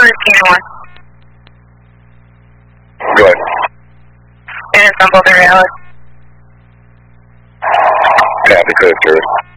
Canyon 1. Go ahead. And it's on both the reality. Copy, code, sir.